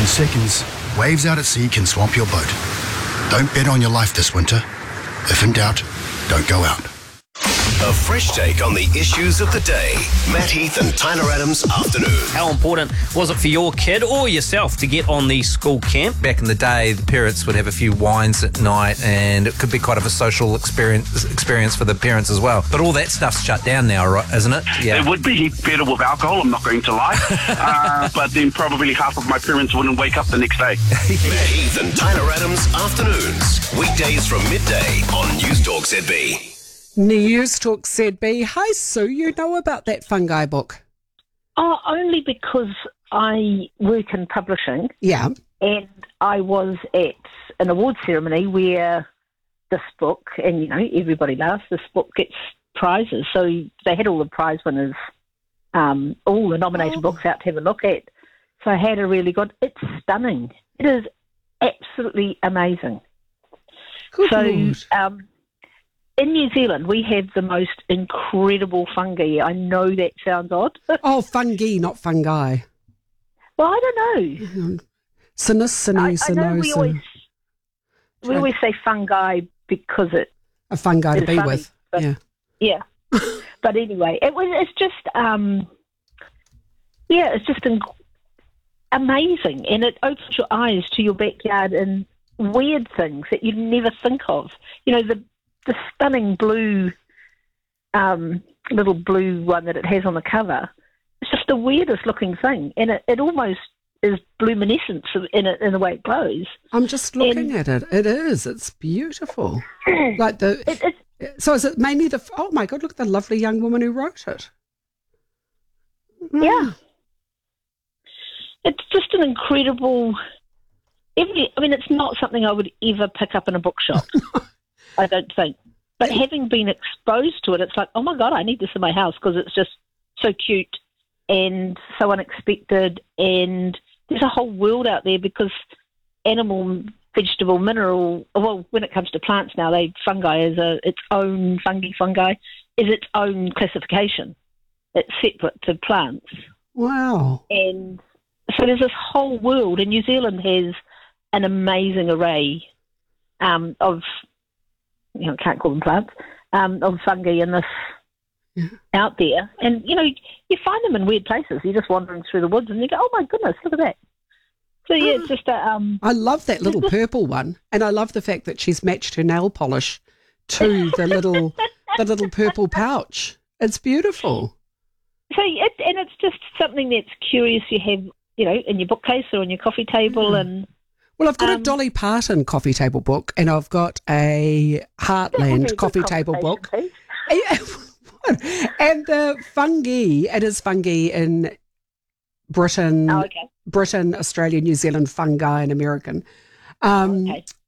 seconds, waves out at sea can swamp your boat. Don't bet on your life this winter. If in doubt, don't go out. A fresh take on the issues of the day. Matt Heath and Tyler Adams afternoon. How important was it for your kid or yourself to get on the school camp? Back in the day, the parents would have a few wines at night, and it could be quite of a social experience for the parents as well. But all that stuff's shut down now, right, isn't it? Yeah. It would be better with alcohol, I'm not going to lie. But then probably half of my parents wouldn't wake up the next day. Matt Heath and Tyler Adams afternoons. Weekdays from midday on News Talk ZB. News Talk ZB. Hi, Sue. You know about that fungi book? Oh, only because I work in publishing. Yeah. And I was at an award ceremony where this book, and, you know, everybody laughs, this book gets prizes. So they had all the prize winners, all the nominated books out to have a look at. So I had a really good, it's stunning. It is absolutely amazing. Good Lord. In New Zealand, we have the most incredible fungi. I know that sounds odd. Oh, fungi, not fungi. Well, I don't know. I know we always say fungi because it a fungi to be funny, with. But, yeah. But anyway, it's just amazing, and it opens your eyes to your backyard and weird things that you'd never think of. You know, the stunning blue, little blue one that it has on the cover. It's just the weirdest looking thing, and it almost is luminescence in the way it glows. I'm just looking at it. It is. It's beautiful. Like so is it mainly oh my God, look at the lovely young woman who wrote it. Yeah. It's just an incredible, it's not something I would ever pick up in a bookshop. I don't think. But having been exposed to it, it's like, oh my God, I need this in my house because it's just so cute and so unexpected. And there's a whole world out there because animal, vegetable, mineral, well, when it comes to plants now, fungi is its own, fungi is its own classification. It's separate to plants. Wow. And so there's this whole world, and New Zealand has an amazing array of, can't call them plants, of fungi in this out there. And, you find them in weird places. You're just wandering through the woods and you go, oh my goodness, look at that. So, yeah, it's just I love that little purple one. And I love the fact that she's matched her nail polish to the little purple pouch. It's beautiful. So, it's just something that's curious you have, in your bookcase or on your coffee table and... Well, I've got a Dolly Parton coffee table book, and I've got a Heartland coffee table book. And the fungi, it is fungi in Britain, Britain, Australia, New Zealand, fungi and American.